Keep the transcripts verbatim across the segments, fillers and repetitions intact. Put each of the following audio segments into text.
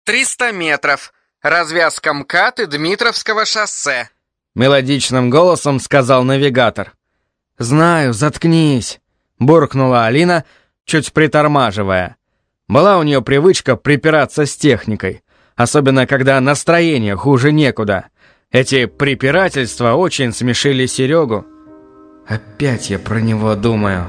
триста метров. Развязка МКАД и Дмитровского шоссе», — мелодичным голосом сказал навигатор. «Знаю, заткнись», — буркнула Алина, чуть притормаживая. Была у нее привычка припираться с техникой, особенно когда настроение хуже некуда. Эти припирательства очень смешили Серегу. «Опять я про него думаю».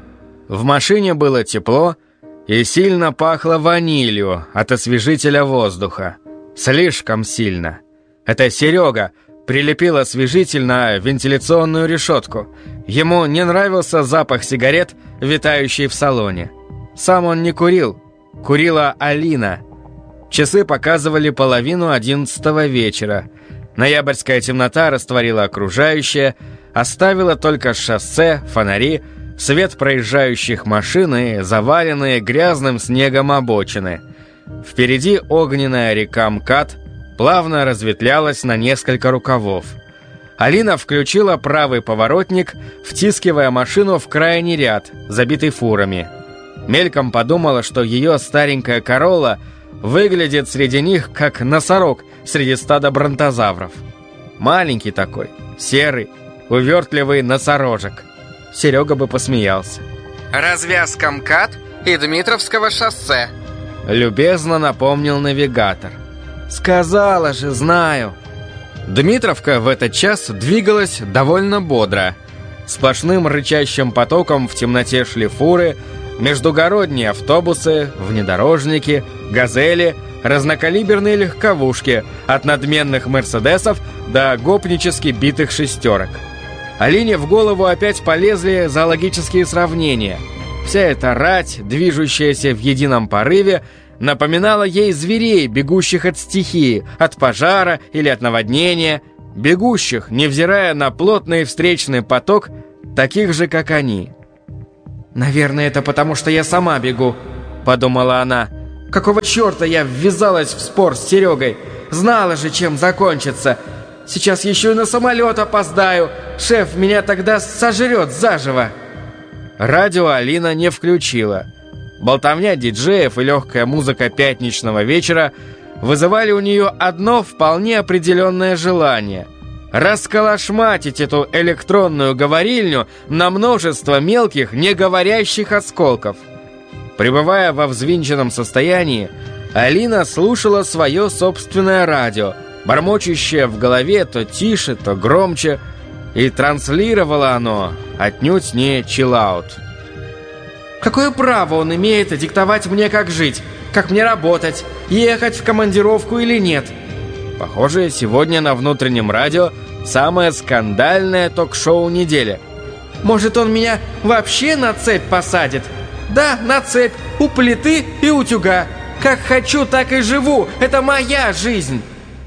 В машине было тепло и сильно пахло ванилью от освежителя воздуха. Слишком сильно. Это Серега прилепил освежитель на вентиляционную решетку. Ему не нравился запах сигарет, витающий в салоне. Сам он не курил. Курила Алина. Часы показывали половину одиннадцатого вечера. Ноябрьская темнота растворила окружающее, оставила только шоссе, фонари, свет проезжающих машин и заваленные грязным снегом обочины. Впереди огненная река МКАД плавно разветвлялась на несколько рукавов. Алина включила правый поворотник, втискивая машину в крайний ряд, забитый фурами. Мельком подумала, что ее старенькая Королла выглядит среди них как носорог среди стада бронтозавров. Маленький такой, серый, увертливый носорожек. Серега бы посмеялся. «Развязка МКАД и Дмитровского шоссе», — любезно напомнил навигатор. «Сказала же, знаю». Дмитровка в этот час двигалась довольно бодро. Сплошным рычащим потоком в темноте шли фуры, междугородние автобусы, внедорожники, газели, разнокалиберные легковушки, от надменных мерседесов до гопнически битых шестерок. Алине в голову опять полезли зоологические сравнения. Вся эта рать, движущаяся в едином порыве, напоминала ей зверей, бегущих от стихии, от пожара или от наводнения, бегущих, невзирая на плотный встречный поток, таких же, как они. «Наверное, это потому, что я сама бегу», — подумала она. «Какого черта я ввязалась в спор с Серегой? Знала же, чем закончится. Сейчас еще и на самолет опоздаю. Шеф меня тогда сожрет заживо». Радио Алина не включила. Болтовня диджеев и легкая музыка пятничного вечера вызывали у нее одно вполне определенное желание — расколошматить эту электронную говорильню на множество мелких, неговорящих осколков. Пребывая во взвинченном состоянии, Алина слушала свое собственное радио, бормочущее в голове то тише, то громче, и транслировало оно отнюдь не чиллаут. «Какое право он имеет диктовать мне, как жить, как мне работать, ехать в командировку или нет?» Похоже, сегодня на внутреннем радио самое скандальное ток-шоу недели. «Может, он меня вообще на цепь посадит?» «Да, на цепь, у плиты и утюга. Как хочу, так и живу. Это моя жизнь!»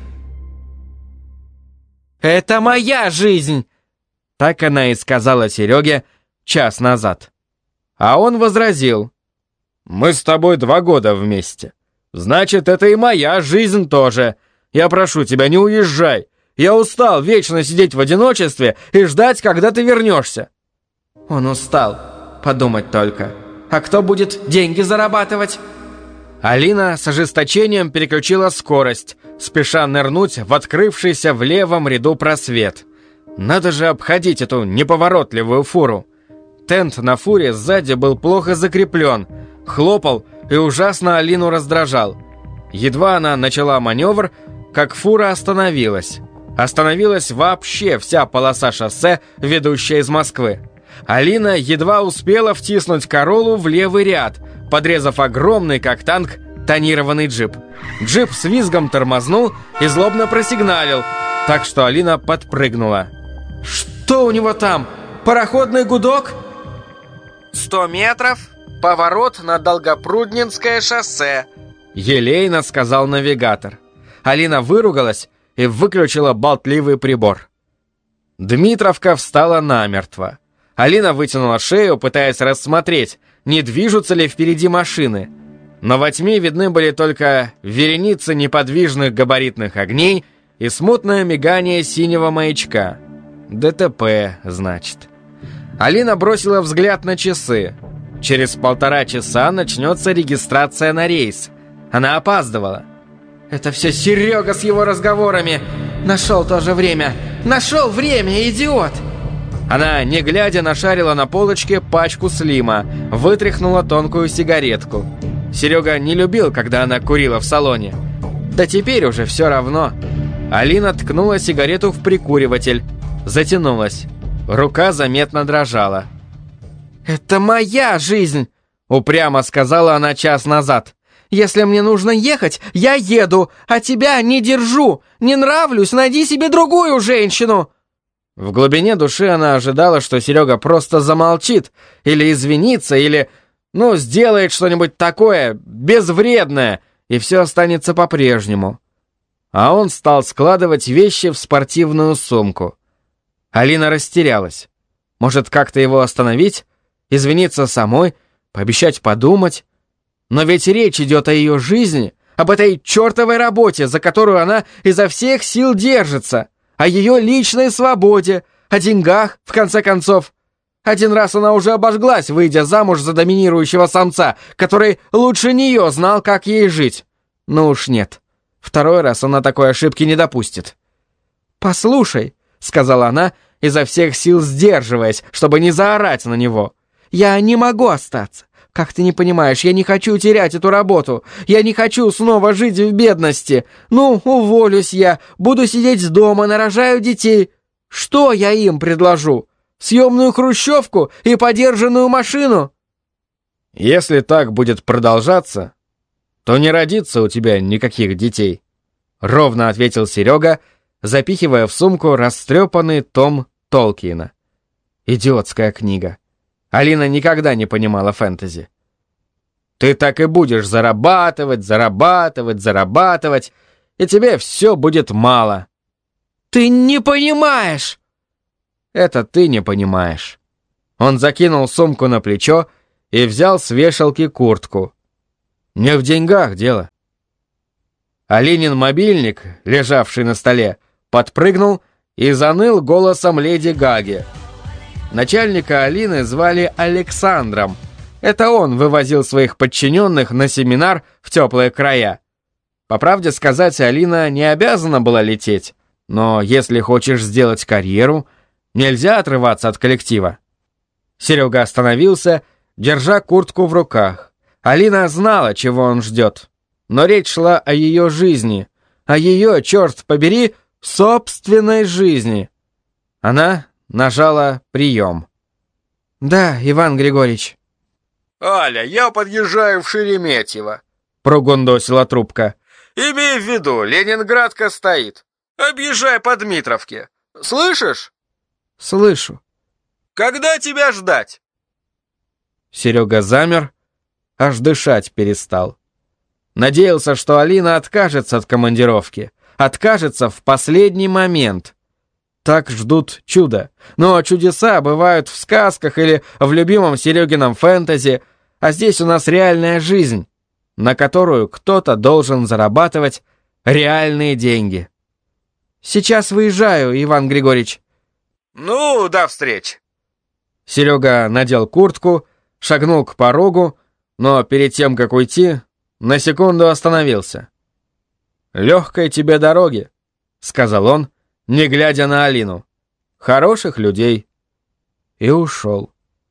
«Это моя жизнь!» Так она и сказала Сереге час назад. А он возразил: «Мы с тобой два года вместе. Значит, это и моя жизнь тоже. Я прошу тебя, не уезжай. Я устал вечно сидеть в одиночестве и ждать, когда ты вернешься». Он устал. Подумать только. А кто будет деньги зарабатывать? Алина с ожесточением переключила скорость, спеша нырнуть в открывшийся в левом ряду просвет. Надо же обходить эту неповоротливую фуру. Тент на фуре сзади был плохо закреплен, хлопал и ужасно Алину раздражал. Едва она начала маневр, как фура остановилась. Остановилась вообще вся полоса шоссе, ведущая из Москвы. Алина едва успела втиснуть Короллу в левый ряд, подрезав огромный, как танк, тонированный джип. Джип с визгом тормознул и злобно просигналил, так что Алина подпрыгнула. «Что у него там? Пароходный гудок?» «Сто метров, поворот на Долгопрудненское шоссе», — елейно сказал навигатор. Алина выругалась и выключила болтливый прибор. Дмитровка встала намертво. Алина вытянула шею, пытаясь рассмотреть, не движутся ли впереди машины. Но во тьме видны были только вереницы неподвижных габаритных огней и смутное мигание синего маячка. ДТП, значит. Алина бросила взгляд на часы. Через полтора часа начнется регистрация на рейс. Она опаздывала. Это все Серега с его разговорами. Нашел тоже время. Нашел время, идиот!» Она, не глядя, нашарила на полочке пачку слима, вытряхнула тонкую сигаретку. Серега не любил, когда она курила в салоне. Да теперь уже все равно. Алина ткнула сигарету в прикуриватель, затянулась. Рука заметно дрожала. «Это моя жизнь!» — упрямо сказала она час назад. «Если мне нужно ехать, я еду, а тебя не держу. Не нравлюсь, найди себе другую женщину!» В глубине души она ожидала, что Серега просто замолчит, или извинится, или, ну, сделает что-нибудь такое, безвредное, и все останется по-прежнему. А он стал складывать вещи в спортивную сумку. Алина растерялась. Может, как-то его остановить? Извиниться самой? Пообещать подумать? Но ведь речь идет о ее жизни, об этой чертовой работе, за которую она изо всех сил держится, о ее личной свободе, о деньгах, в конце концов. Один раз она уже обожглась, выйдя замуж за доминирующего самца, который лучше нее знал, как ей жить. Ну уж нет. Второй раз она такой ошибки не допустит. «Послушай», — сказала она, изо всех сил сдерживаясь, чтобы не заорать на него, «я не могу остаться. Как ты не понимаешь, я не хочу терять эту работу. Я не хочу снова жить в бедности. Ну, уволюсь я, буду сидеть дома, нарожаю детей. Что я им предложу? Съемную хрущевку и подержанную машину?» «Если так будет продолжаться, то не родится у тебя никаких детей», — ровно ответил Серега, запихивая в сумку растрепанный том Толкиена. Идиотская книга. Алина никогда не понимала фэнтези. «Ты так и будешь зарабатывать, зарабатывать, зарабатывать, и тебе все будет мало». «Ты не понимаешь!» «Это ты не понимаешь». Он закинул сумку на плечо и взял с вешалки куртку. «Не в деньгах дело». Алинин мобильник, лежавший на столе, подпрыгнул и заныл голосом леди Гаги. Начальника Алины звали Александром. Это он вывозил своих подчиненных на семинар в теплые края. По правде сказать, Алина не обязана была лететь, но если хочешь сделать карьеру, нельзя отрываться от коллектива. Серега остановился, держа куртку в руках. Алина знала, чего он ждет, но речь шла о ее жизни, о ее, черт побери, собственной жизни. Она нажала прием. «Да, Иван Григорьевич». «Аля, я подъезжаю в Шереметьево», — прогундосила трубка. «Имей в виду, Ленинградка стоит. Объезжай по Дмитровке. Слышишь?» «Слышу». «Когда тебя ждать?» Серега замер, аж дышать перестал. Надеялся, что Алина откажется от командировки, откажется в последний момент. Так ждут чуда. Но чудеса бывают в сказках или в любимом Серегином фэнтези, а здесь у нас реальная жизнь, на которую кто-то должен зарабатывать реальные деньги. «Сейчас выезжаю, Иван Григорьевич». «Ну, до встречи». Серега надел куртку, шагнул к порогу, но перед тем, как уйти, на секунду остановился. «Легкой тебе дороги», — сказал он, не глядя на Алину. «Хороших людей». И ушел.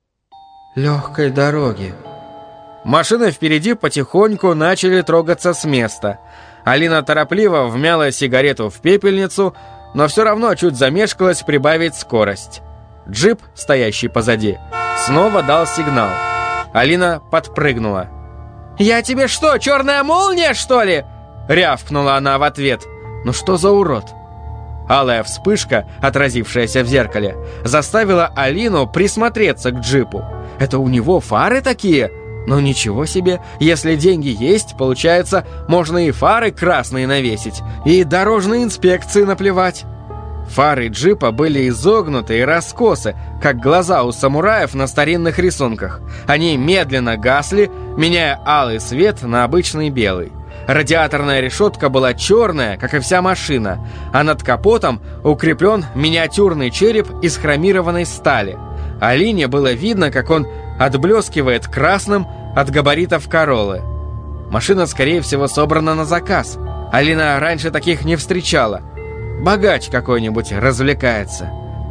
«Легкой дороги». Машины впереди потихоньку начали трогаться с места. Алина торопливо вмяла сигарету в пепельницу, но все равно чуть замешкалась прибавить скорость. Джип, стоящий позади, снова дал сигнал. Алина подпрыгнула. «Я тебе что, черная молния, что ли?» — рявкнула она в ответ. «Ну что за урод?» Алая вспышка, отразившаяся в зеркале, заставила Алину присмотреться к джипу. «Это у него фары такие? Ну ничего себе, если деньги есть, получается, можно и фары красные навесить, и дорожной инспекции наплевать». Фары джипа были изогнуты и раскосы, как глаза у самураев на старинных рисунках. Они медленно гасли, меняя алый свет на обычный белый. Радиаторная решетка была черная, как и вся машина, а над капотом укреплен миниатюрный череп из хромированной стали. Алине было видно, как он отблескивает красным от габаритов Короллы. Машина, скорее всего, собрана на заказ. Алина раньше таких не встречала. Богач какой-нибудь развлекается.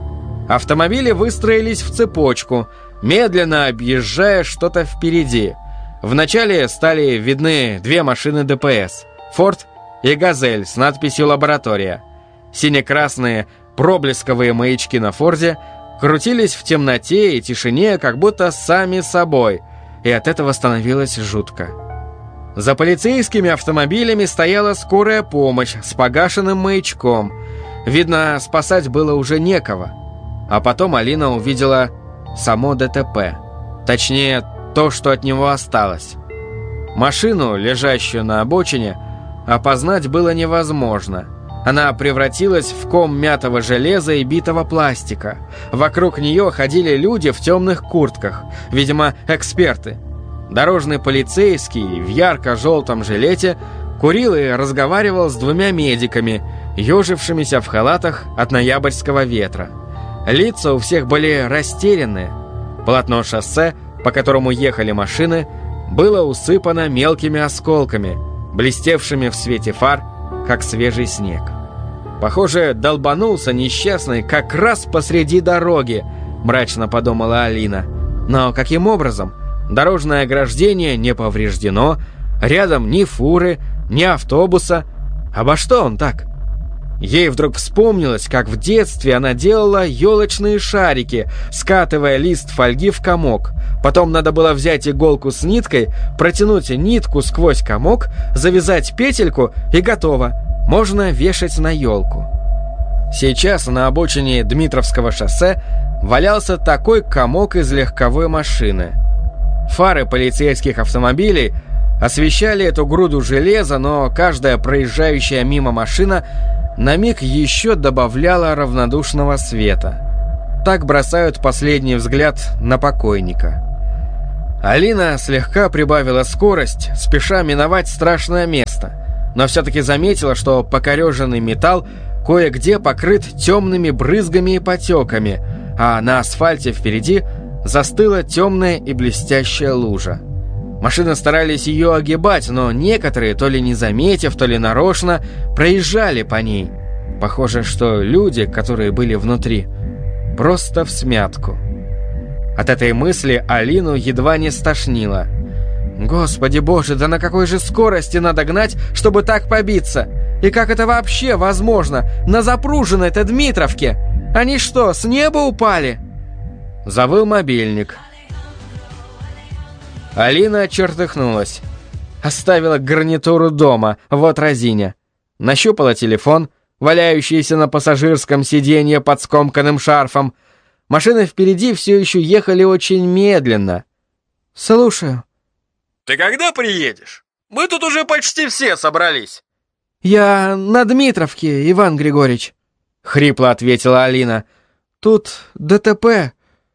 Автомобили выстроились в цепочку, медленно объезжая что-то впереди. Вначале стали видны две машины ДПС – «Форд» и «Газель» с надписью «Лаборатория». Сине-красные проблесковые маячки на «Форде» крутились в темноте и тишине, как будто сами собой, и от этого становилось жутко. За полицейскими автомобилями стояла скорая помощь с погашенным маячком. Видно, спасать было уже некого. А потом Алина увидела само ДТП. Точнее, то, что от него осталось. Машину, лежащую на обочине, опознать было невозможно. Она превратилась в ком мятого железа и битого пластика. Вокруг нее ходили люди в темных куртках, видимо, эксперты. Дорожный полицейский в ярко-желтом жилете курил и разговаривал с двумя медиками, ежившимися в халатах от ноябрьского ветра. Лица у всех были растерянные. Полотно шоссе, по которому ехали машины, было усыпано мелкими осколками, блестевшими в свете фар, как свежий снег. Похоже, долбанулся несчастный как раз посреди дороги, мрачно подумала Алина. Но каким образом? Дорожное ограждение не повреждено, рядом ни фуры, ни автобуса. Обо что он так? Ей вдруг вспомнилось, как в детстве она делала елочные шарики, скатывая лист фольги в комок. Потом надо было взять иголку с ниткой, протянуть нитку сквозь комок, завязать петельку и готово. Можно вешать на елку. Сейчас на обочине Дмитровского шоссе валялся такой комок из легковой машины. Фары полицейских автомобилей освещали эту груду железа, но каждая проезжающая мимо машина на миг еще добавляла равнодушного света. Так бросают последний взгляд на покойника. Алина слегка прибавила скорость, спеша миновать страшное место, но все-таки заметила, что покореженный металл кое-где покрыт темными брызгами и потеками, а на асфальте впереди застыла темная и блестящая лужа. Машины старались ее огибать, но некоторые, то ли не заметив, то ли нарочно, проезжали по ней. Похоже, что люди, которые были внутри, просто всмятку. От этой мысли Алину едва не стошнило. Господи боже, да на какой же скорости надо гнать, чтобы так побиться? И как это вообще возможно на запруженной-то Дмитровке? Они что, с неба упали? Завыл мобильник. Алина чертыхнулась. Оставила гарнитуру дома, вот разиня. Нащупала телефон, валяющийся на пассажирском сиденье под скомканным шарфом. Машины впереди все еще ехали очень медленно. «Слушаю». «Ты когда приедешь? Мы тут уже почти все собрались». «Я на Дмитровке, Иван Григорьевич», — хрипло ответила Алина. «Тут ДТП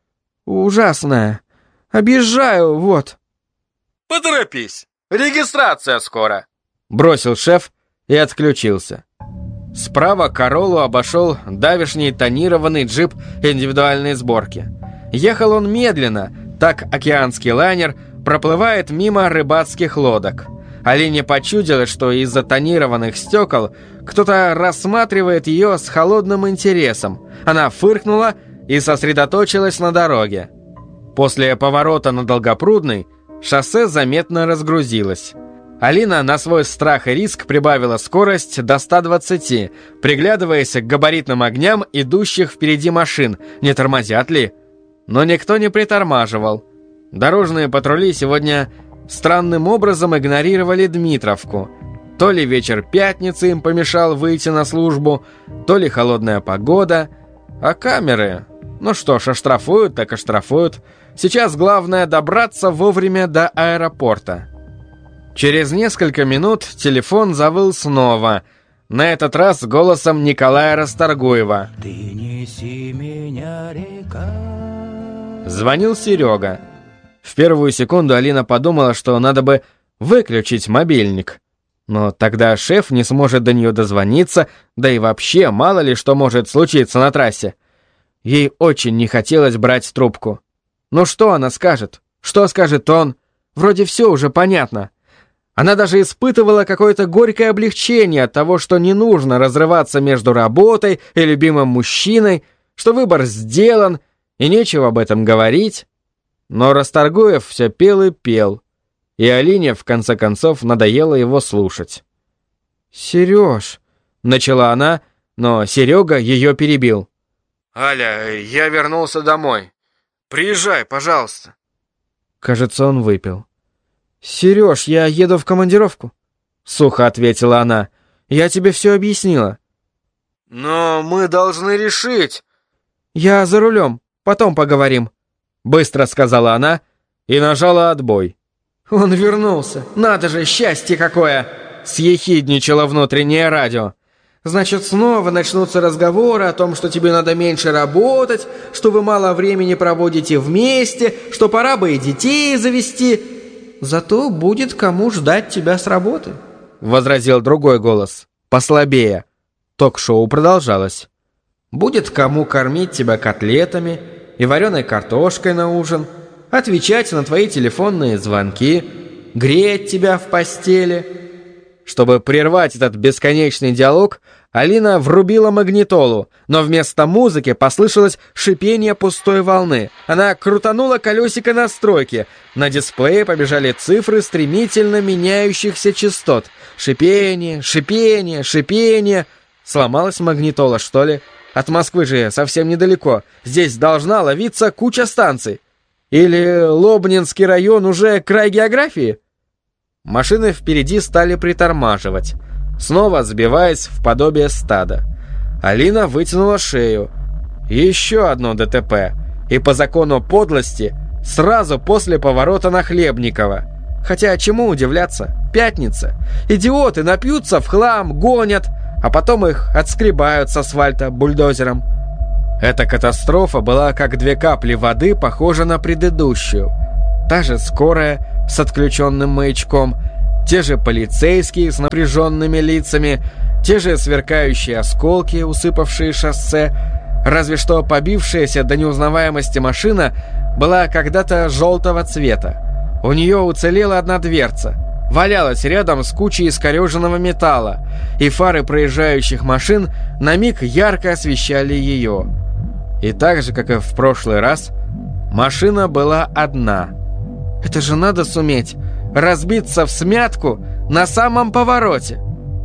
ужасное. Объезжаю, вот». «Поторопись, регистрация скоро», — бросил шеф и отключился. Справа Короллу обошел давешний тонированный джип индивидуальной сборки. Ехал он медленно, так океанский лайнер проплывает мимо рыбацких лодок. Алине почудилось, что из-за тонированных стекол кто-то рассматривает ее с холодным интересом. Она фыркнула и сосредоточилась на дороге. После поворота на Долгопрудный шоссе заметно разгрузилось. Алина на свой страх и риск прибавила скорость до ста двадцати, приглядываясь к габаритным огням идущих впереди машин, не тормозят ли. Но никто не притормаживал. Дорожные патрули сегодня странным образом игнорировали Дмитровку. То ли вечер пятницы им помешал выйти на службу, то ли холодная погода. А камеры? Ну что ж, оштрафуют, так оштрафуют. Сейчас главное добраться вовремя до аэропорта. Через несколько минут телефон завыл снова. На этот раз голосом Николая Расторгуева. «Ты неси меня, река». Звонил Серега. В первую секунду Алина подумала, что надо бы выключить мобильник. Но тогда шеф не сможет до нее дозвониться, да и вообще мало ли что может случиться на трассе. Ей очень не хотелось брать трубку. Ну что она скажет? Что скажет он? Вроде все уже понятно. Она даже испытывала какое-то горькое облегчение от того, что не нужно разрываться между работой и любимым мужчиной, что выбор сделан, и нечего об этом говорить. Но Расторгуев все пел и пел, и Алине в конце концов надоело его слушать. «Сереж», — начала она, но Серега ее перебил. «Аля, я вернулся домой. Приезжай, пожалуйста». Кажется, он выпил. «Сереж, я еду в командировку», — сухо ответила она. «Я тебе все объяснила». «Но мы должны решить». «Я за рулем, потом поговорим», — быстро сказала она и нажала отбой. «Он вернулся, надо же, счастье какое!» — съехидничало внутреннее радио. «Значит, снова начнутся разговоры о том, что тебе надо меньше работать, что вы мало времени проводите вместе, что пора бы и детей завести. Зато будет кому ждать тебя с работы», — возразил другой голос, послабее. Ток-шоу продолжалось. «Будет кому кормить тебя котлетами и вареной картошкой на ужин, отвечать на твои телефонные звонки, греть тебя в постели». Чтобы прервать этот бесконечный диалог, Алина врубила магнитолу, но вместо музыки послышалось шипение пустой волны. Она крутанула колесико настройки. На дисплее побежали цифры стремительно меняющихся частот. Шипение, шипение, шипение. Сломалась магнитола, что ли? От Москвы же совсем недалеко. Здесь должна ловиться куча станций. Или Лобнинский район уже край географии? Машины впереди стали притормаживать, снова сбиваясь в подобие стада. Алина вытянула шею. Еще одно ДТП. И по закону подлости сразу после поворота на Хлебникова. Хотя чему удивляться? Пятница. Идиоты напьются в хлам, гонят, а потом их отскребают с асфальта бульдозером. Эта катастрофа была как две капли воды, похожа на предыдущую. Та же скорая с отключенным маячком, те же полицейские с напряженными лицами, те же сверкающие осколки, усыпавшие шоссе, разве что побившаяся до неузнаваемости машина была когда-то желтого цвета. У нее уцелела одна дверца, валялась рядом с кучей искореженного металла, и фары проезжающих машин на миг ярко освещали ее. И так же, как и в прошлый раз, машина была одна. Это же надо суметь разбиться в смятку на самом повороте.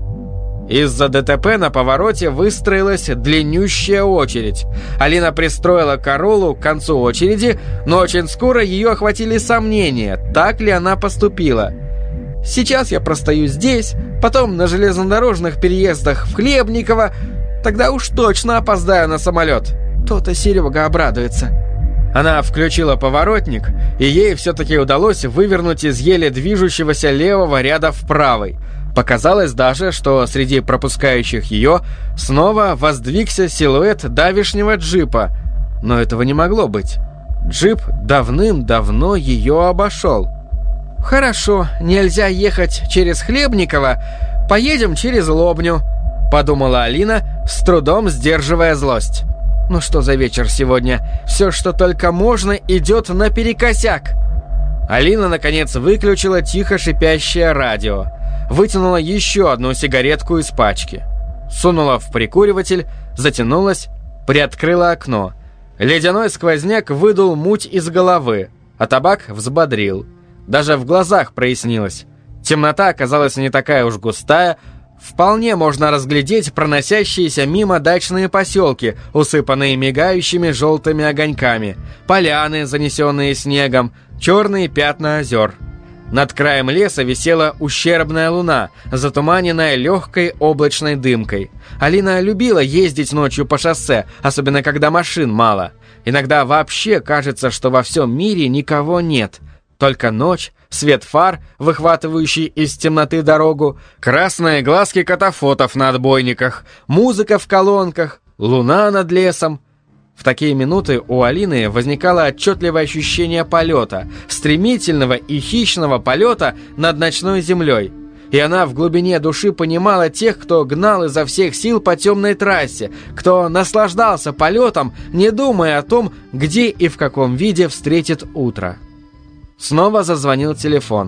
Из-за ДТП на повороте выстроилась длиннющая очередь. Алина пристроила Короллу к концу очереди, но очень скоро ее охватили сомнения, так ли она поступила. «Сейчас я простою здесь, потом на железнодорожных переездах в Хлебниково, тогда уж точно опоздаю на самолет. То-то Серега обрадуется». Она включила поворотник, и ей все-таки удалось вывернуть из еле движущегося левого ряда в правый. Показалось даже, что среди пропускающих ее снова воздвигся силуэт давешнего джипа. Но этого не могло быть. Джип давным-давно ее обошел. «Хорошо, нельзя ехать через Хлебниково, поедем через Лобню», — подумала Алина, с трудом сдерживая злость. «Ну что за вечер сегодня? Все, что только можно, идет наперекосяк». Алина, наконец, выключила тихо шипящее радио, вытянула еще одну сигаретку из пачки, сунула в прикуриватель, затянулась, приоткрыла окно. Ледяной сквозняк выдул муть из головы, а табак взбодрил. Даже в глазах прояснилось. Темнота оказалась не такая уж густая. Вполне можно разглядеть проносящиеся мимо дачные поселки, усыпанные мигающими желтыми огоньками, поляны, занесенные снегом, черные пятна озер. Над краем леса висела ущербная луна, затуманенная легкой облачной дымкой. Алина любила ездить ночью по шоссе, особенно когда машин мало. Иногда вообще кажется, что во всем мире никого нет. Только ночь, свет фар, выхватывающий из темноты дорогу, красные глазки катафотов на отбойниках, музыка в колонках, луна над лесом. В такие минуты у Алины возникало отчетливое ощущение полета, стремительного и хищного полета над ночной землей. И она в глубине души понимала тех, кто гнал изо всех сил по темной трассе, кто наслаждался полетом, не думая о том, где и в каком виде встретит утро. Снова зазвонил телефон.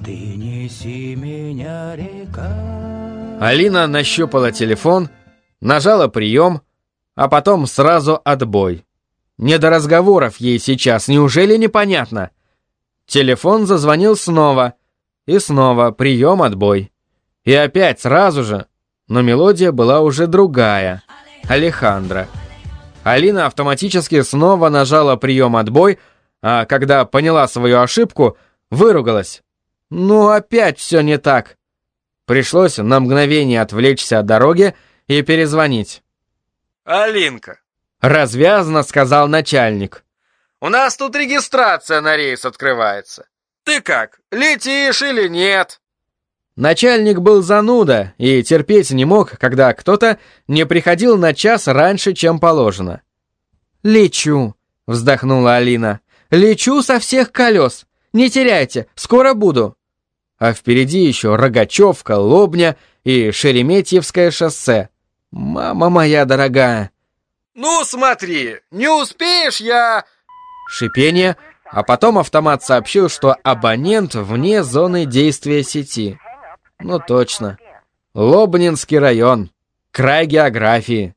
Ты неси меня, река. Алина нащупала телефон, нажала прием, а потом сразу отбой. Не до разговоров ей сейчас, неужели непонятно? Телефон зазвонил снова, и снова прием, отбой. И опять сразу же, но мелодия была уже другая, Алехандро. Алина автоматически снова нажала прием, отбой, а когда поняла свою ошибку, выругалась. Ну опять все не так. Пришлось на мгновение отвлечься от дороги и перезвонить. Алинка, Развязно сказал начальник. у нас тут регистрация на рейс открывается. Ты как, летишь или нет? Начальник был зануда и терпеть не мог, когда кто-то не приходил на час раньше, чем положено. «Лечу», — вздохнула Алина. «Лечу со всех колес. Не теряйте, скоро буду». А впереди еще Рогачевка, Лобня и Шереметьевское шоссе. Мама моя дорогая. Ну смотри, не успеешь, я... Шипение, а потом автомат сообщил, что абонент вне зоны действия сети. Ну точно. Лобнинский район. Край географии.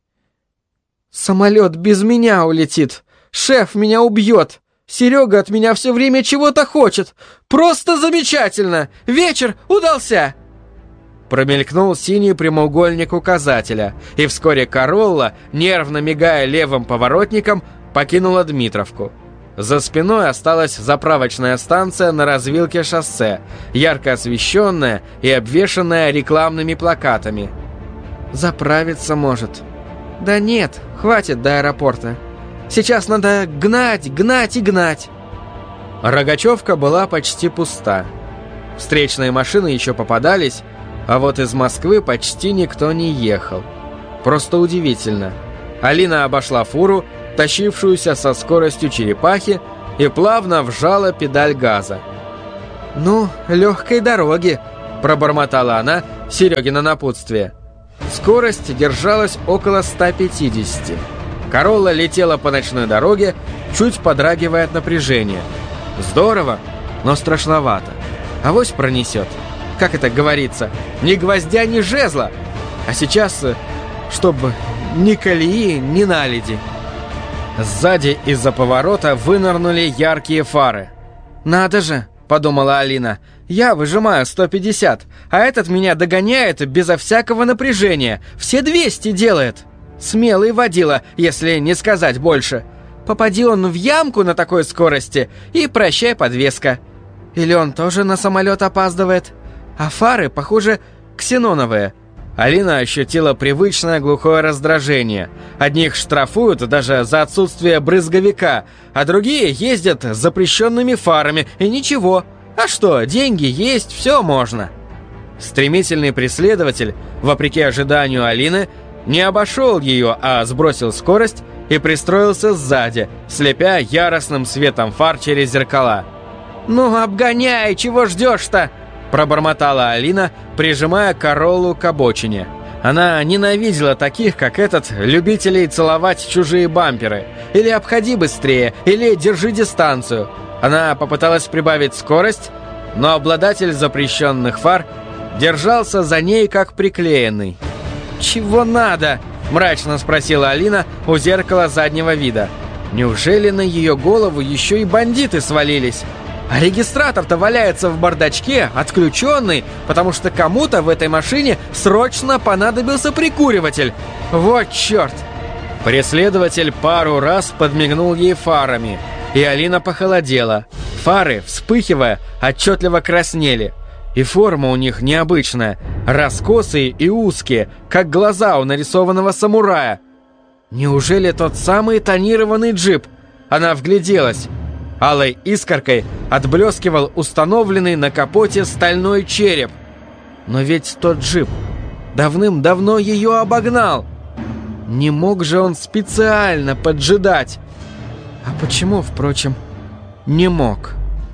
«Самолет без меня улетит. Шеф меня убьет. Серега от меня все время чего-то хочет. Просто замечательно. Вечер удался!» Промелькнул синий прямоугольник указателя, и вскоре Королла, нервно мигая левым поворотником, покинула Дмитровку. За спиной осталась заправочная станция на развилке шоссе, ярко освещенная и обвешанная рекламными плакатами. «Заправиться может». «Да нет, хватит до аэропорта. Сейчас надо гнать, гнать и гнать». Рогачевка была почти пуста. Встречные машины еще попадались, а вот из Москвы почти никто не ехал. Просто удивительно. Алина обошла фуру, тащившуюся со скоростью черепахи, и плавно вжала педаль газа. «Ну, легкой дороги», — пробормотала она Серегина напутствие. Скорость держалась около ста пятидесяти. Королла летела по ночной дороге, чуть подрагивая от напряжения. Здорово, но страшновато. Авось пронесет. Как это говорится, ни гвоздя, ни жезла. А сейчас, чтобы ни колеи, ни наледи. Сзади из-за поворота вынырнули яркие фары. «Надо же», — подумала Алина, — «я выжимаю сто пятьдесят, а этот меня догоняет безо всякого напряжения, все двести делает. Смелый водила, если не сказать больше. Попади он в ямку на такой скорости, и прощай подвеска. Или он тоже на самолет опаздывает? А фары, похоже, ксеноновые». Алина ощутила привычное глухое раздражение. Одних штрафуют даже за отсутствие брызговика, а другие ездят с запрещенными фарами, и ничего. А что, деньги есть, все можно. Стремительный преследователь, вопреки ожиданию Алины, не обошел ее, а сбросил скорость и пристроился сзади, слепя яростным светом фар через зеркала. «Ну, обгоняй, чего ждешь-то?» пробормотала Алина, прижимая Короллу к обочине. Она ненавидела таких, как этот, любителей целовать чужие бамперы. Или обходи быстрее, или держи дистанцию. Она попыталась прибавить скорость, но обладатель запрещенных фар держался за ней как приклеенный. «Чего надо?» – мрачно спросила Алина у зеркала заднего вида. «Неужели на ее голову еще и бандиты свалились? А регистратор-то валяется в бардачке, отключенный, потому что кому-то в этой машине срочно понадобился прикуриватель. Вот черт!» Преследователь пару раз подмигнул ей фарами, и Алина похолодела. Фары, вспыхивая, отчетливо краснели. И форма у них необычная, раскосые и узкие, как глаза у нарисованного самурая. Неужели тот самый тонированный джип? Она вгляделась. Алой искоркой отблескивал установленный на капоте стальной череп. Но ведь тот джип давным-давно ее обогнал. Не мог же он специально поджидать. А почему, впрочем, не мог?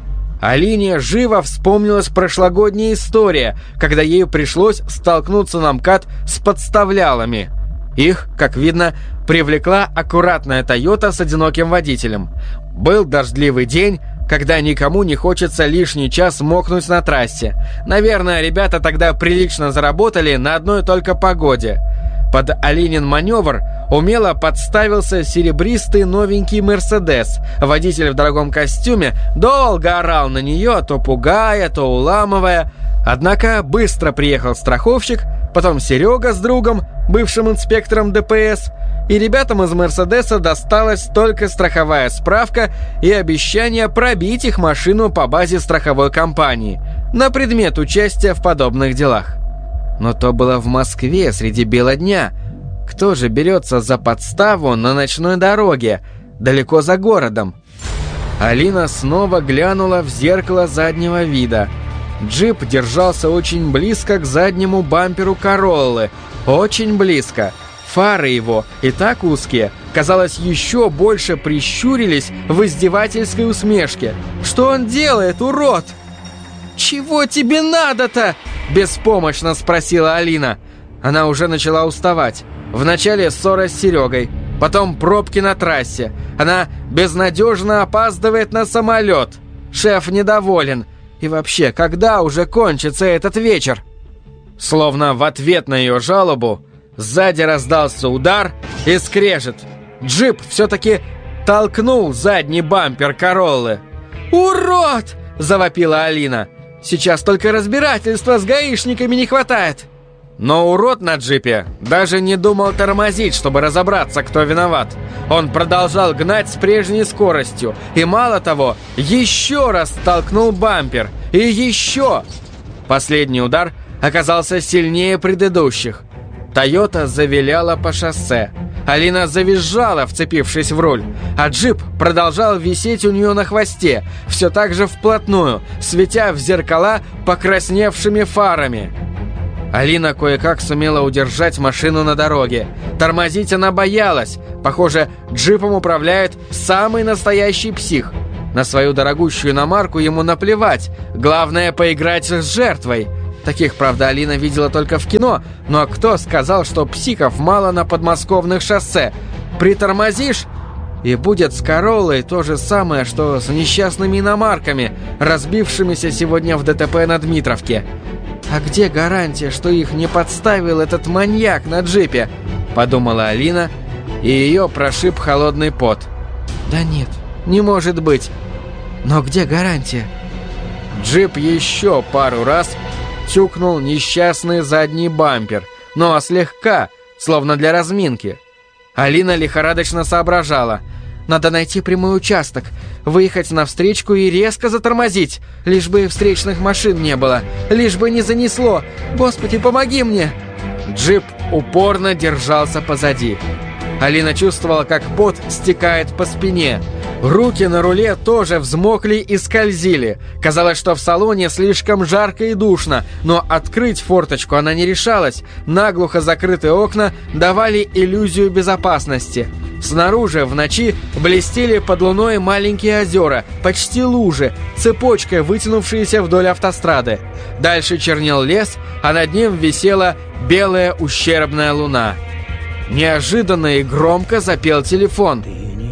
Алине живо вспомнилась прошлогодняя история, когда ей пришлось столкнуться на МКАД с подставлялами. Их, как видно, привлекла аккуратная «Тойота» с одиноким водителем. Был дождливый день, когда никому не хочется лишний час мокнуть на трассе. Наверное, ребята тогда прилично заработали на одной только погоде. Под Алинин маневр умело подставился серебристый новенький «Мерседес». Водитель в дорогом костюме долго орал на нее, то пугая, то уламывая. Однако быстро приехал страховщик, потом Серега с другом, бывшим инспектором ДПС, и ребятам из «Мерседеса» досталась только страховая справка и обещание пробить их машину по базе страховой компании на предмет участия в подобных делах. Но то было в Москве среди бела дня. Кто же берется за подставу на ночной дороге, далеко за городом? Алина снова глянула в зеркало заднего вида. Джип держался очень близко к заднему бамперу «Короллы». Очень близко. Фары его, и так узкие, казалось, еще больше прищурились в издевательской усмешке. «Что он делает, урод?» «Чего тебе надо-то?» – беспомощно спросила Алина. Она уже начала уставать. Вначале ссора с Серегой, потом пробки на трассе. Она безнадежно опаздывает на самолет. Шеф недоволен. И вообще, когда уже кончится этот вечер? Словно в ответ на ее жалобу, сзади раздался удар и скрежет. Джип все-таки толкнул задний бампер «Короллы». «Урод!» – завопила Алина. «Сейчас только разбирательства с гаишниками не хватает». Но урод на джипе даже не думал тормозить, чтобы разобраться, кто виноват. Он продолжал гнать с прежней скоростью. И мало того, еще раз толкнул бампер. И еще! Последний удар оказался сильнее предыдущих. «Тойота» завиляла по шоссе. Алина завизжала, вцепившись в руль. А джип продолжал висеть у нее на хвосте, все так же вплотную, светя в зеркала покрасневшими фарами. Алина кое-как сумела удержать машину на дороге. Тормозить она боялась. Похоже, джипом управляет самый настоящий псих. На свою дорогущую иномарку ему наплевать. Главное — поиграть с жертвой. Таких, правда, Алина видела только в кино. Но кто сказал, что психов мало на подмосковных шоссе? Притормозишь, и будет с «Короллой» то же самое, что с несчастными иномарками, разбившимися сегодня в ДТП на Дмитровке. «А где гарантия, что их не подставил этот маньяк на джипе?» – подумала Алина, и ее прошиб холодный пот. «Да нет, не может быть. Но где гарантия?» Джип еще пару раз тюкнул несчастный задний бампер, но слегка, словно для разминки. Алина лихорадочно соображала. «Надо найти прямой участок, выехать на встречку и резко затормозить, лишь бы встречных машин не было, лишь бы не занесло. Господи, помоги мне!» Джип упорно держался позади. Алина чувствовала, как пот стекает по спине. Руки на руле тоже взмокли и скользили. Казалось, что в салоне слишком жарко и душно, но открыть форточку она не решалась. Наглухо закрытые окна давали иллюзию безопасности. Снаружи в ночи блестели под луной маленькие озера, почти лужи, цепочкой вытянувшиеся вдоль автострады. Дальше чернел лес, а над ним висела белая ущербная луна. Неожиданно и громко запел телефон.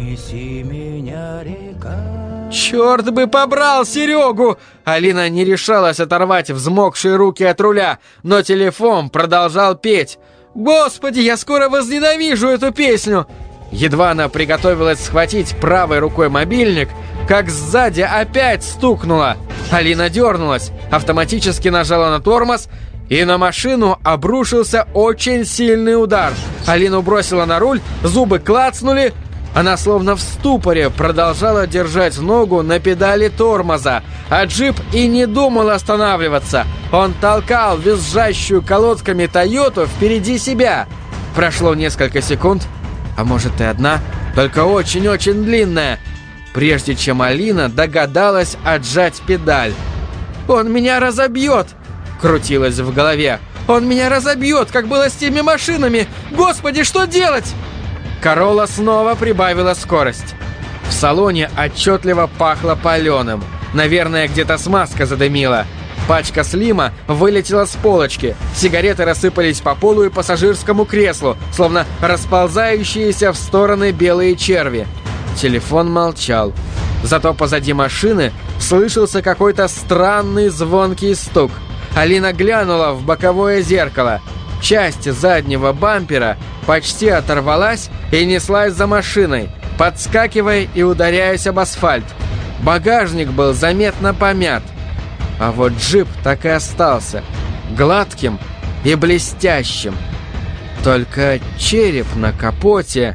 «Черт бы побрал Серегу!» Алина не решалась оторвать взмокшие руки от руля, но телефон продолжал петь. «Господи, я скоро возненавижу эту песню!» Едва она приготовилась схватить правой рукой мобильник, как сзади опять стукнуло. Алина дернулась, автоматически нажала на тормоз, и на машину обрушился очень сильный удар. Алину бросила на руль, зубы клацнули. Она словно в ступоре продолжала держать ногу на педали тормоза, а джип и не думал останавливаться. Он толкал визжащую колодками «Тойоту» впереди себя. Прошло несколько секунд, а может и одна, только очень-очень длинная, прежде чем Алина догадалась отжать педаль. «Он меня разобьет!» — крутилось в голове. «Он меня разобьет, как было с теми машинами! Господи, что делать?» «Королла» снова прибавила скорость. В салоне отчетливо пахло паленым. Наверное, где-то смазка задымила. Пачка слима вылетела с полочки. Сигареты рассыпались по полу и пассажирскому креслу, словно расползающиеся в стороны белые черви. Телефон молчал. Зато позади машины слышался какой-то странный звонкий стук. Алина глянула в боковое зеркало. Часть заднего бампера почти оторвалась и неслась за машиной, подскакивая и ударяясь об асфальт. Багажник был заметно помят. А вот джип так и остался гладким и блестящим. Только череп на капоте...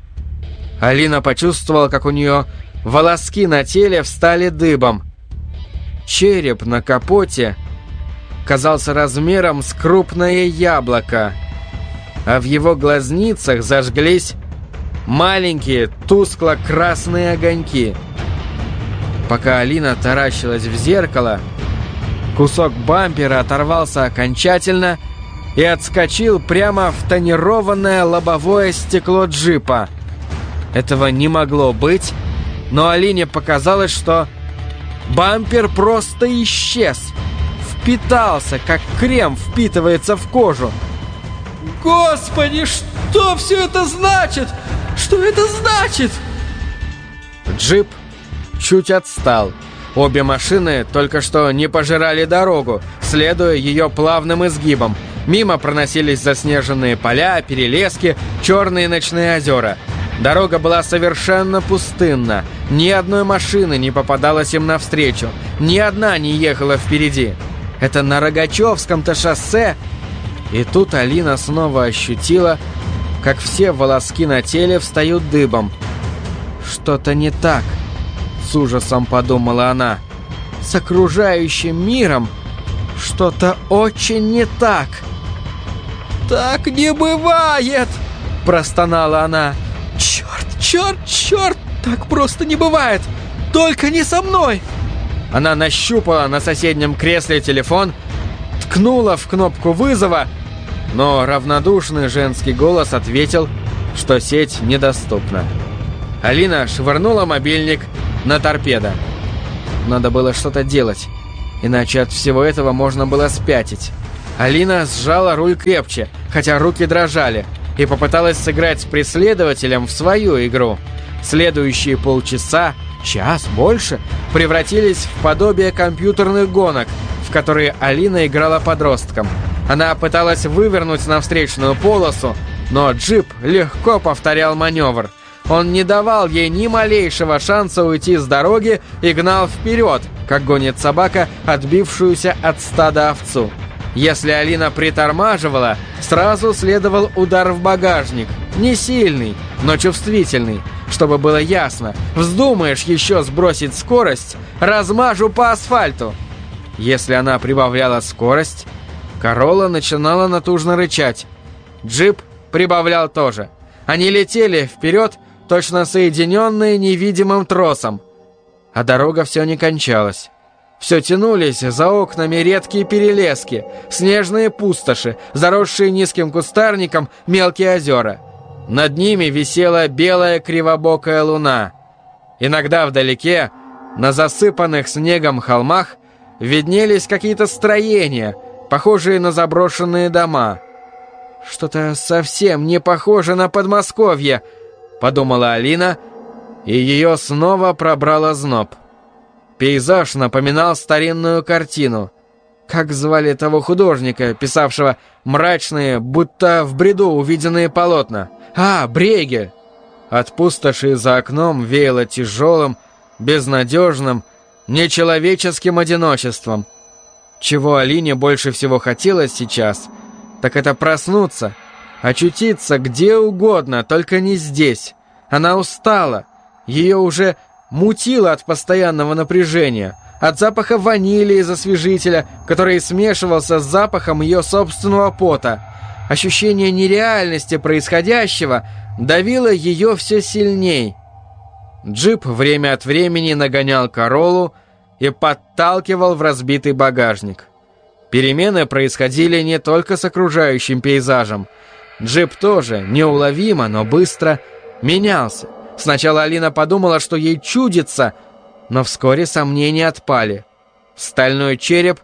Алина почувствовала, как у нее волоски на теле встали дыбом. Череп на капоте казался размером с крупное яблоко, а в его глазницах зажглись маленькие тускло-красные огоньки. Пока Алина таращилась в зеркало, кусок бампера оторвался окончательно и отскочил прямо в тонированное лобовое стекло джипа. Этого не могло быть, но Алине показалось, что бампер просто исчез, впитался, как крем впитывается в кожу. «Господи, что все это значит? Что это значит?» Джип чуть отстал. Обе машины только что не пожирали дорогу, следуя ее плавным изгибам. Мимо проносились заснеженные поля, перелески, черные ночные озера. Дорога была совершенно пустынна. Ни одной машины не попадалось им навстречу. Ни одна не ехала впереди. Это на Рогачевском-то шоссе. И тут Алина снова ощутила, как все волоски на теле встают дыбом. «Что-то не так», — с ужасом подумала она. «С окружающим миром что-то очень не так». «Так не бывает!» — простонала она. «Черт, черт, черт! Так просто не бывает! Только не со мной!» Она нащупала на соседнем кресле телефон, ткнула в кнопку вызова, но равнодушный женский голос ответил, что сеть недоступна. Алина швырнула мобильник на торпедо. Надо было что-то делать, иначе от всего этого можно было спятить. Алина сжала руль крепче, хотя руки дрожали, и попыталась сыграть с преследователем в свою игру. Следующие полчаса, час больше, превратились в подобие компьютерных гонок, в которые Алина играла подростком. Она пыталась вывернуть на встречную полосу, но джип легко повторял маневр. Он не давал ей ни малейшего шанса уйти с дороги и гнал вперед, как гонит собака, отбившуюся от стада овцу. Если Алина притормаживала, сразу следовал удар в багажник. Не сильный, но чувствительный. Чтобы было ясно, вздумаешь еще сбросить скорость, размажу по асфальту. Если она прибавляла скорость, Королла начинала натужно рычать. Джип прибавлял тоже. Они летели вперед, точно соединенные невидимым тросом. А дорога все не кончалась. Все тянулись за окнами редкие перелески, снежные пустоши, заросшие низким кустарником мелкие озера. Над ними висела белая кривобокая луна. Иногда вдалеке, на засыпанных снегом холмах, виднелись какие-то строения, похожие на заброшенные дома. «Что-то совсем не похоже на Подмосковье», — подумала Алина, и ее снова пробрал озноб. Пейзаж напоминал старинную картину. Как звали того художника, писавшего мрачные, будто в бреду увиденные полотна? А, Брейгель! От пустоши за окном веяло тяжелым, безнадежным, нечеловеческим одиночеством. Чего Алине больше всего хотелось сейчас, так это проснуться, очутиться где угодно, только не здесь. Она устала, ее уже мутило от постоянного напряжения, от запаха ванили из освежителя, который смешивался с запахом ее собственного пота. Ощущение нереальности происходящего давило ее все сильней. Джип время от времени нагонял Короллу и подталкивал в разбитый багажник. Перемены происходили не только с окружающим пейзажем. Джип тоже, неуловимо, но быстро менялся. Сначала Алина подумала, что ей чудится, но вскоре сомнения отпали. Стальной череп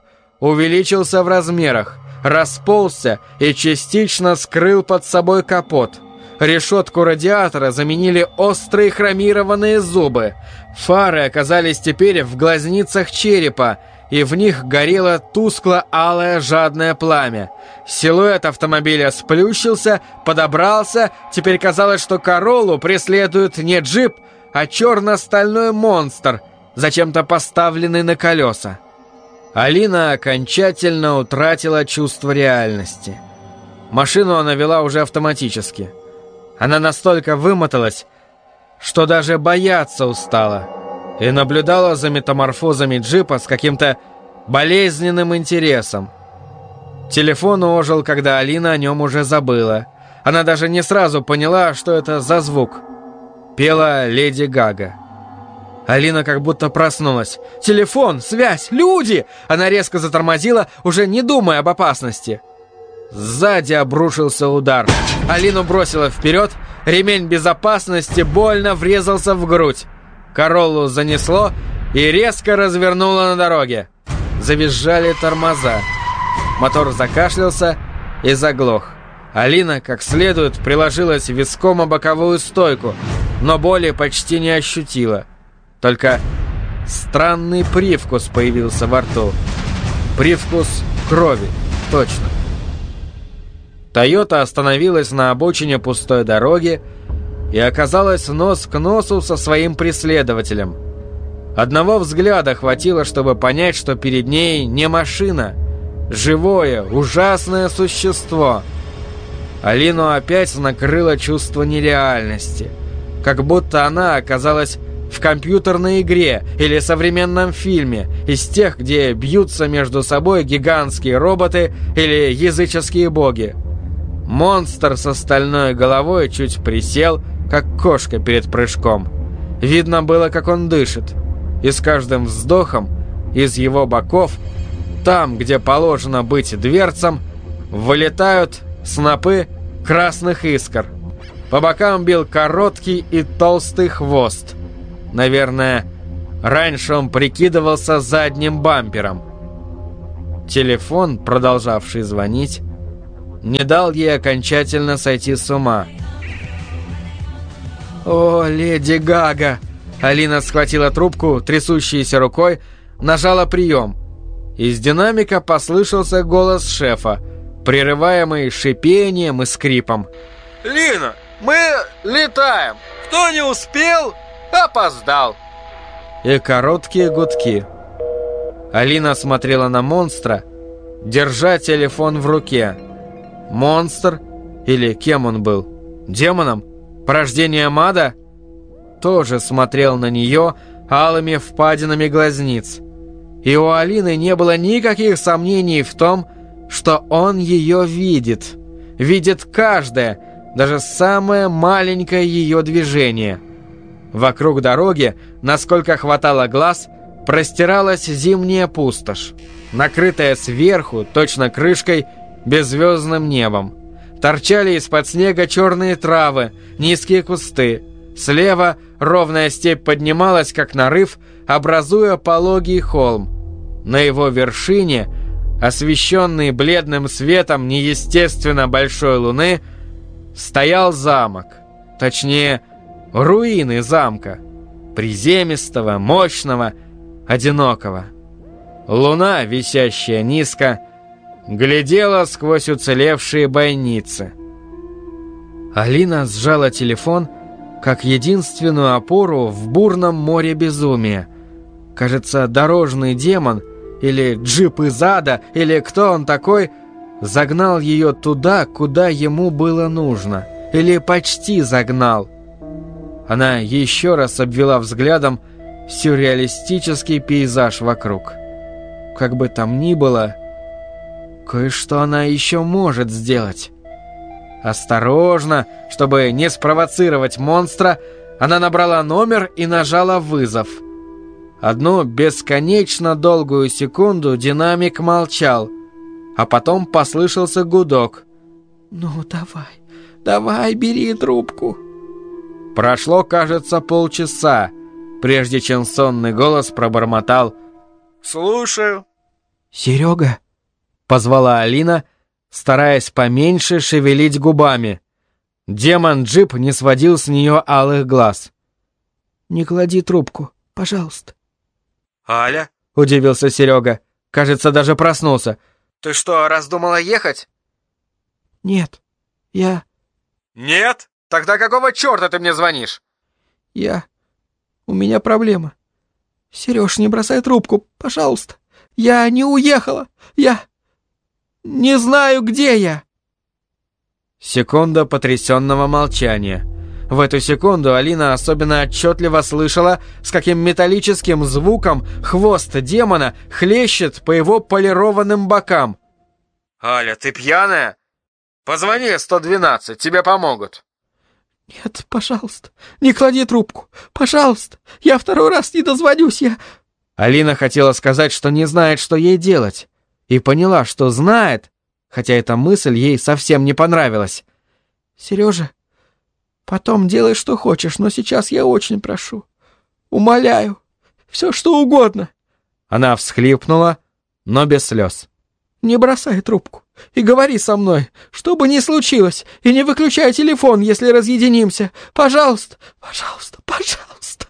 увеличился в размерах, расползся и частично скрыл под собой капот. Решетку радиатора заменили острые хромированные зубы. Фары оказались теперь в глазницах черепа, и в них горело тускло-алое жадное пламя. Силуэт автомобиля сплющился, подобрался. Теперь казалось, что Короллу преследует не джип, а черно-стальной монстр, зачем-то поставленный на колеса. Алина окончательно утратила чувство реальности. Машину она вела уже автоматически. Она настолько вымоталась, что даже бояться устала, и наблюдала за метаморфозами джипа с каким-то болезненным интересом. Телефон ожил, когда Алина о нем уже забыла. Она даже не сразу поняла, что это за звук. Пела Леди Гага. Алина как будто проснулась. «Телефон! Связь! Люди!» Она резко затормозила, уже не думая об опасности. Сзади обрушился удар. Алину бросило вперед. Ремень безопасности больно врезался в грудь. Короллу занесло и резко развернуло на дороге. Завизжали тормоза. Мотор закашлялся и заглох. Алина как следует приложилась виском о боковую стойку, но боли почти не ощутила. Только странный привкус появился во рту. Привкус крови, точно. «Тойота» остановилась на обочине пустой дороги и оказалась нос к носу со своим преследователем. Одного взгляда хватило, чтобы понять, что перед ней не машина, живое, ужасное существо. Алину опять накрыло чувство нереальности, как будто она оказалась в компьютерной игре или современном фильме, из тех, где бьются между собой гигантские роботы или языческие боги. Монстр со стальной головой чуть присел, как кошка перед прыжком. Видно было, как он дышит, и с каждым вздохом из его боков, там, где положено быть дверцам, вылетают снопы красных искр. По бокам бил короткий и толстый хвост. Наверное, раньше он прикидывался задним бампером. Телефон, продолжавший звонить, не дал ей окончательно сойти с ума. «О, Леди Гага!» Алина схватила трубку трясущейся рукой, нажала прием. Из динамика послышался голос шефа, прерываемый шипением и скрипом. «Лина, мы летаем! Кто не успел, опоздал!» И короткие гудки. Алина смотрела на монстра, держа телефон в руке. Монстр? Или кем он был? Демоном? Порождением ада? Тоже смотрел на нее алыми впадинами глазниц. И у Алины не было никаких сомнений в том, что он ее видит. Видит каждое, даже самое маленькое ее движение. Вокруг дороги, насколько хватало глаз, простиралась зимняя пустошь, накрытая сверху, точно крышкой, беззвездным небом. Торчали из-под снега черные травы, низкие кусты. Слева ровная степь поднималась, как нарыв, образуя пологий холм. На его вершине, освещенный бледным светом неестественно большой луны, стоял замок. Точнее, руины замка. Приземистого, мощного, одинокого. Луна, висящая низко, глядела сквозь уцелевшие бойницы. Алина сжала телефон, как единственную опору в бурном море безумия. Кажется, дорожный демон, или джип из ада, или кто он такой, загнал ее туда, куда ему было нужно. Или почти загнал. Она еще раз обвела взглядом сюрреалистический пейзаж вокруг. Как бы там ни было, кое-что она еще может сделать. Осторожно, чтобы не спровоцировать монстра, она набрала номер и нажала вызов. Одну бесконечно долгую секунду динамик молчал, а потом послышался гудок. «Ну, давай, давай, бери трубку». Прошло, кажется, полчаса, прежде чем сонный голос пробормотал: «Слушаю». «Серега?» — позвала Алина, стараясь поменьше шевелить губами. Демон-джип не сводил с нее алых глаз. «Не клади трубку, пожалуйста». «Аля?» — удивился Серега. Кажется, даже проснулся. «Ты что, раздумала ехать?» «Нет, я...» «Нет? Тогда какого черта ты мне звонишь?» «Я... У меня проблема. Сереж, не бросай трубку, пожалуйста. Я не уехала. Я... не знаю, где я». Секунда потрясенного молчания. В эту секунду Алина особенно отчетливо слышала, с каким металлическим звуком хвост демона хлещет по его полированным бокам. «Аля, ты пьяная? Позвони сто двенадцать, тебе помогут». «Нет, пожалуйста, не клади трубку. Пожалуйста, я второй раз не дозвонюсь, я...» Алина хотела сказать, что не знает, что ей делать. И поняла, что знает, хотя эта мысль ей совсем не понравилась. «Сережа, потом делай, что хочешь, но сейчас я очень прошу. Умоляю, все что угодно». Она всхлипнула, но без слез. «Не бросай трубку и говори со мной, что бы ни случилось, и не выключай телефон, если разъединимся. Пожалуйста, пожалуйста, пожалуйста».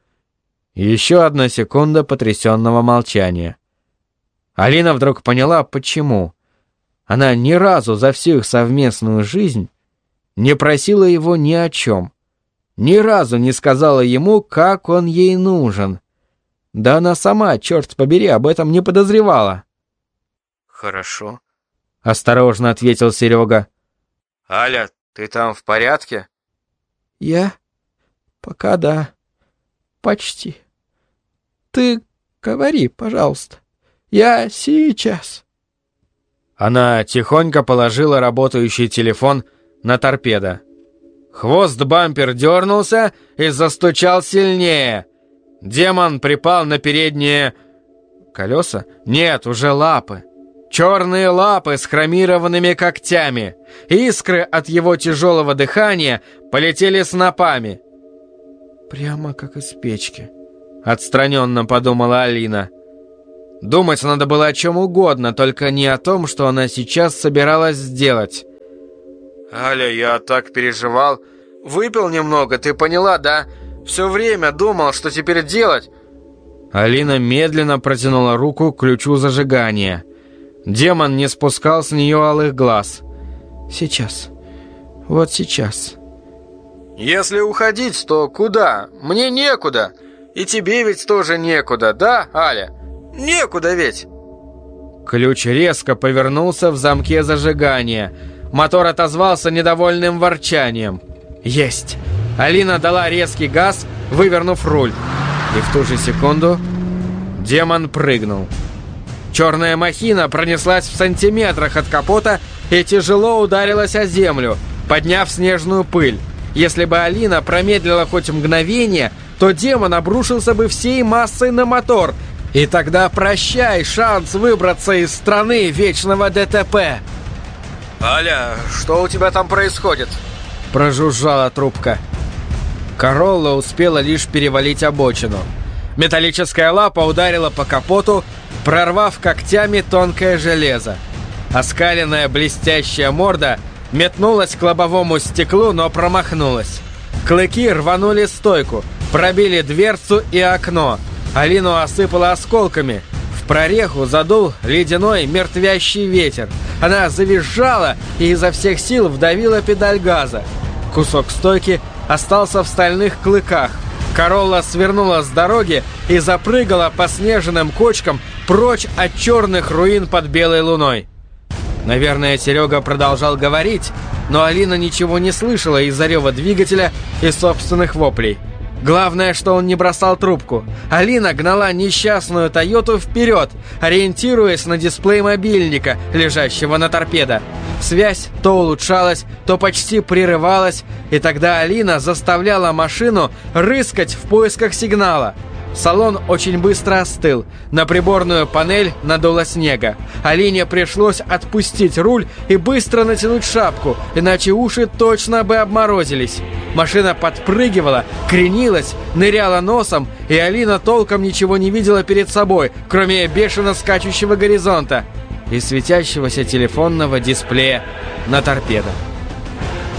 Еще одна секунда потрясенного молчания. Алина вдруг поняла, почему. Она ни разу за всю их совместную жизнь не просила его ни о чем. Ни разу не сказала ему, как он ей нужен. Да она сама, черт побери, об этом не подозревала. «Хорошо», — осторожно ответил Серега. «Аля, ты там в порядке?» «Я? Пока да. Почти. Ты говори, пожалуйста. Я сейчас». Она тихонько положила работающий телефон на торпедо. Хвост-бампер дернулся и застучал сильнее. Демон припал на передние... колеса? Нет, уже лапы. Черные лапы с хромированными когтями. Искры от его тяжелого дыхания полетели снопами. «Прямо как из печки», — отстраненно подумала Алина. Думать надо было о чем угодно, только не о том, что она сейчас собиралась сделать. «Аля, я так переживал. Выпил немного, ты поняла, да? Все время думал, что теперь делать». Алина медленно протянула руку к ключу зажигания. Демон не спускал с нее алых глаз. «Сейчас. Вот сейчас». «Если уходить, то куда? Мне некуда. И тебе ведь тоже некуда, да, Аля? Некуда ведь». Ключ резко повернулся в замке зажигания. Мотор отозвался недовольным ворчанием. «Есть!» Алина дала резкий газ, вывернув руль. И в ту же секунду демон прыгнул. Черная махина пронеслась в сантиметрах от капота и тяжело ударилась о землю, подняв снежную пыль. Если бы Алина промедлила хоть мгновение, то демон обрушился бы всей массой на мотор. И тогда прощай шанс выбраться из страны вечного ДТП. «Аля, что у тебя там происходит?» Прожужжала трубка. Королла успела лишь перевалить обочину. Металлическая лапа ударила по капоту, прорвав когтями тонкое железо. Оскаленная блестящая морда метнулась к лобовому стеклу, но промахнулась. Клыки рванули стойку, пробили дверцу и окно. Алину осыпало осколками. В прореху задул ледяной мертвящий ветер. Она завизжала и изо всех сил вдавила педаль газа. Кусок стойки остался в стальных клыках. Королла свернула с дороги и запрыгала по снежным кочкам прочь от черных руин под белой луной. Наверное, Серега продолжал говорить, но Алина ничего не слышала из-за рева двигателя и собственных воплей. Главное, что он не бросал трубку. Алина гнала несчастную Тойоту вперед, ориентируясь на дисплей мобильника, лежащего на торпедо. Связь то улучшалась, то почти прерывалась, и тогда Алина заставляла машину рыскать в поисках сигнала. Салон очень быстро остыл. На приборную панель надуло снега. Алине пришлось отпустить руль и быстро натянуть шапку, иначе уши точно бы обморозились. Машина подпрыгивала, кренилась, ныряла носом, и Алина толком ничего не видела перед собой, кроме бешено скачущего горизонта и светящегося телефонного дисплея на торпедо.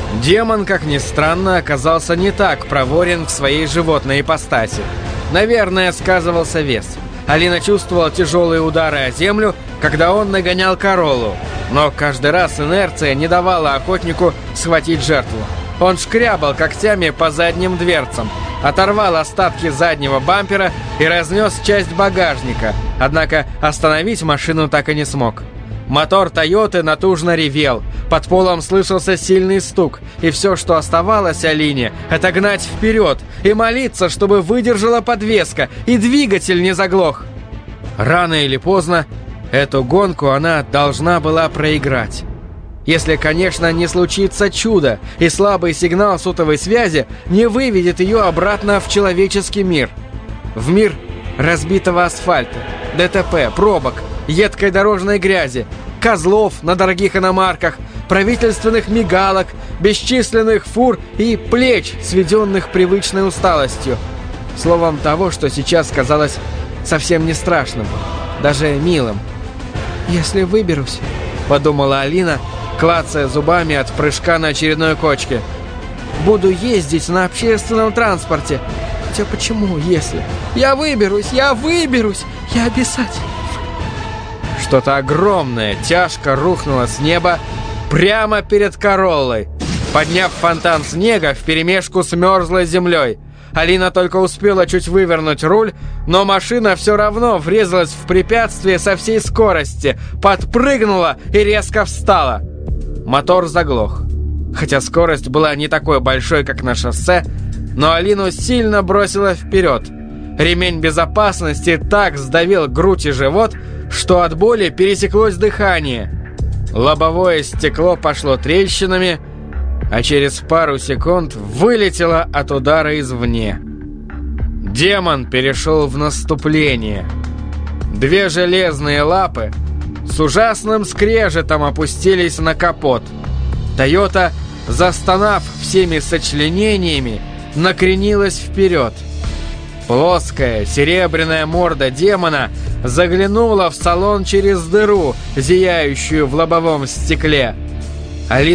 Демон, как ни странно, оказался не так проворен в своей животной ипостаси. Наверное, сказывался вес. Алина чувствовала тяжелые удары о землю, когда он нагонял Короллу. Но каждый раз инерция не давала охотнику схватить жертву. Он шкрябал когтями по задним дверцам, оторвал остатки заднего бампера и разнес часть багажника, однако остановить машину так и не смог. Мотор «Тойоты» натужно ревел, под полом слышался сильный стук, и все, что оставалось Алине, это гнать вперед и молиться, чтобы выдержала подвеска и двигатель не заглох. Рано или поздно эту гонку она должна была проиграть. Если, конечно, не случится чудо, и слабый сигнал сотовой связи не выведет ее обратно в человеческий мир. В мир разбитого асфальта, ДТП, пробок, едкой дорожной грязи, козлов на дорогих иномарках, правительственных мигалок, бесчисленных фур и плеч, сведенных привычной усталостью. Словом, того, что сейчас казалось совсем не страшным, даже милым. «Если выберусь», — подумала Алина, клацая зубами от прыжка на очередной кочке, «буду ездить на общественном транспорте. Хотя почему, если? Я выберусь, я выберусь, я обязательно». Что-то огромное тяжко рухнуло с неба прямо перед Короллой, подняв фонтан снега вперемешку с мерзлой землей. Алина только успела чуть вывернуть руль, но машина все равно врезалась в препятствие со всей скорости, подпрыгнула и резко встала. Мотор заглох. Хотя скорость была не такой большой, как на шоссе, но Алину сильно бросило вперед. Ремень безопасности так сдавил грудь и живот, что от боли пересеклось дыхание. Лобовое стекло пошло трещинами, а через пару секунд вылетело от удара извне. Демон перешел в наступление. Две железные лапы с ужасным скрежетом опустились на капот. «Тойота», застонав всеми сочленениями, накренилась вперед. Плоская серебряная морда демона заглянула в салон через дыру, зияющую в лобовом стекле. Алина